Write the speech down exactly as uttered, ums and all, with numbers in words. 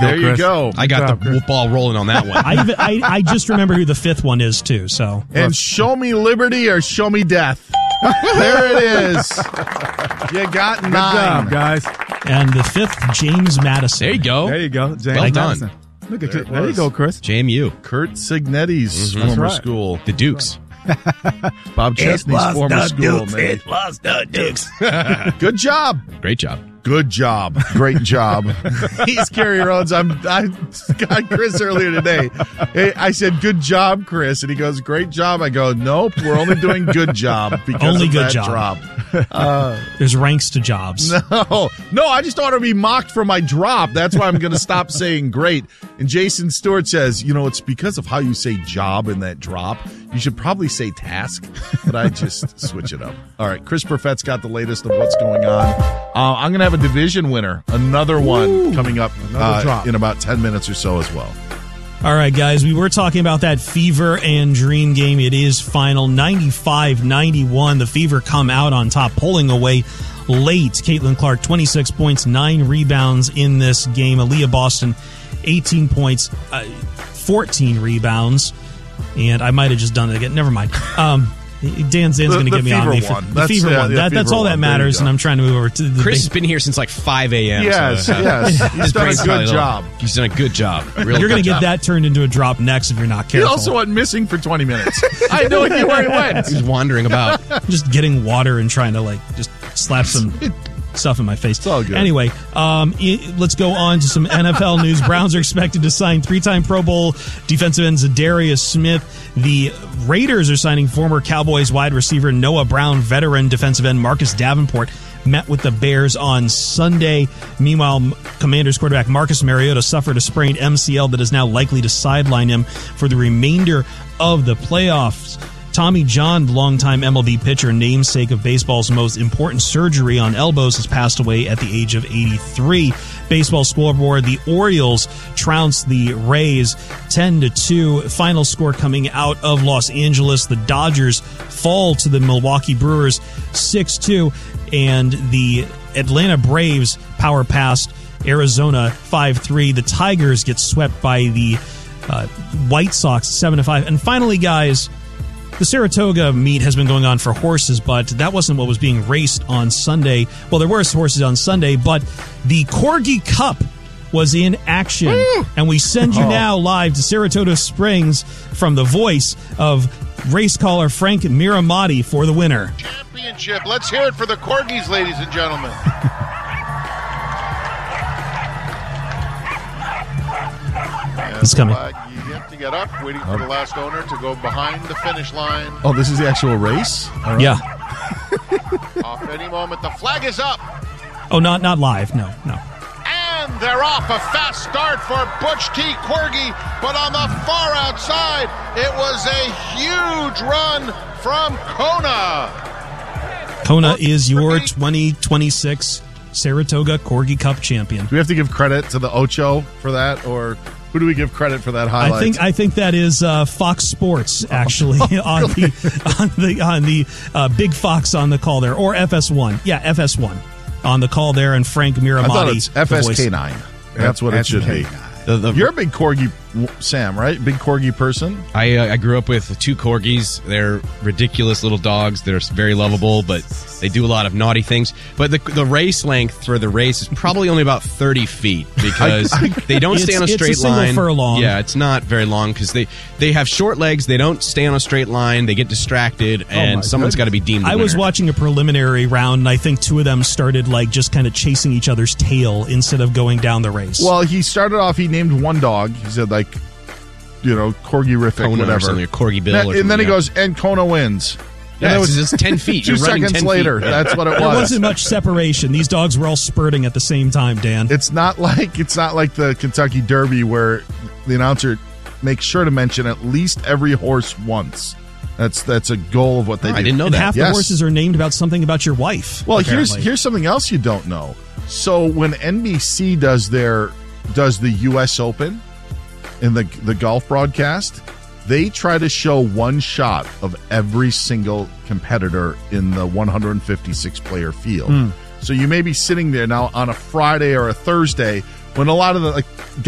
go, there you Chris. go. I got Good job, the Chris. ball rolling on that one. I, even, I I just remember who the fifth one is too. So And show me liberty or show me death. There it is. You got Good nine. job, guys. and the fifth, James Madison. There you go. There you go. James Well done. Madison. Look at There you. it There you was. go, Chris. J M U. Kurt Signetti's Mhm. former right. school. The Dukes. Bob Chesney's former school, man. was the Dukes. Good job. Great job. Good job. Great job. He's Kerry Rhodes. I'm, I got Chris earlier today. Hey, I said, good job, Chris. And he goes, great job. I go, nope, we're only doing good job because Only of good that job. drop. Uh, There's ranks to jobs. no, no, I just don't want to be mocked for my drop. That's why I'm going to stop saying great. And Jason Stewart says, you know, it's because of how you say job in that drop. You should probably say task, but I just switch it up. All right, Chris Perfett's got the latest of what's going on. Uh, I'm going to have a division winner, another one Ooh, coming up another uh, drop. in about ten minutes or so as well. All right, guys, we were talking about that Fever and Dream game. It is final ninety-five ninety-one. The Fever come out on top, pulling away late. Caitlin Clark, twenty-six points, nine rebounds in this game. Aaliyah Boston, eighteen points, uh, fourteen rebounds. And I might have just done it again. Never mind. Um, Dan Zan's The- going to the get me on Fever me. For, one. the That's- Fever yeah, one. the That, that's Fever all that one. There you matters, go. and I'm trying to move over to the Chris big- has been here since like five a.m. Yes, so, uh, yes. He's his done a brain's good probably job. little- He's done a good job. Really You're going good to get job. that turned into a drop next if you're not He careful. also went missing for twenty minutes. I had no idea where he went. He's wandering about. Just getting water and trying to like just slap some stuff in my face. It's all good. Anyway, um, i- let's go on to some N F L news. Browns are expected to sign three-time Pro Bowl defensive end Zadarius Smith. The Raiders are signing former Cowboys wide receiver Noah Brown. Veteran defensive end Marcus Davenport met with the Bears on Sunday. Meanwhile, M- Commanders quarterback Marcus Mariota suffered a sprained M C L that is now likely to sideline him for the remainder of the playoffs. Tommy John, the longtime M L B pitcher, namesake of baseball's most important surgery on elbows, has passed away at the age of eighty-three. Baseball scoreboard, the Orioles trounced the Rays ten to two. Final score coming out of Los Angeles. The Dodgers fall to the Milwaukee Brewers six two. And the Atlanta Braves power past Arizona five three. The Tigers get swept by the uh, White Sox seven to five. And finally, guys, the Saratoga meet has been going on for horses, but that wasn't what was being raced on Sunday. Well, there were horses on Sunday, but the Corgi Cup was in action. Woo! And we send you Oh. now live to Saratoga Springs from the voice of race caller Frank Miramati for the winner. Championship. Let's hear it for the Corgis, ladies and gentlemen. It's coming. Flag yet to get up, waiting for the last owner to go behind the finish line. Oh, this is the actual race? All right. Yeah. Off any moment. The flag is up. Oh, not not live. No, no. And they're off. A fast start for Butch T. Corgi, but on the far outside, it was a huge run from Kona. Kona is your twenty twenty-six Saratoga Corgi Cup champion. Do we have to give credit to the Ocho for that, or who do we give credit for that highlight? I think I think that is uh, Fox Sports actually on the on the on the uh, Big Fox on the call there, or F S one. Yeah, F S one on the call there, and Frank Miramati. I thought it's the F S K voice. nine. That's what it should be. The, the, You're a big corgi, Sam, right? Big corgi person. I uh, I grew up with two corgis. They're ridiculous little dogs. They're very lovable, but they do a lot of naughty things. But the the race length for the race is probably only about thirty feet because I- I- they don't stay It's- on a it's a straight single line. furlong. Yeah, it's not very long because they they have short legs. They don't stay on a straight line. They get distracted, and my someone's got to be deemed. The I was winner. watching a preliminary round, and I think two of them started like just kind of chasing each other's tail instead of going down the race. Well, he started off. He named one dog. He said like, you know, corgi-rific, Kona or whatever. something, or Corgi Bill, That- or and then he something, yeah. goes, and Kona wins. Yeah, And it it's, was it's ten feet. two You're running seconds ten later. feet. That's what it there was. wasn't much separation. These dogs were all spurting at the same time, Dan. It's not like it's not like the Kentucky Derby where the announcer makes sure to mention at least every horse once. That's that's a goal of what they Oh, do. I didn't know and that. half Yes. the horses are named about something about your wife. Well, here's apparently. here's something else you don't know. So when N B C does their does the U S Open in the the golf broadcast, they try to show one shot of every single competitor in the one hundred fifty-six player field. So you may be sitting there now on a Friday or a Thursday when a lot of the like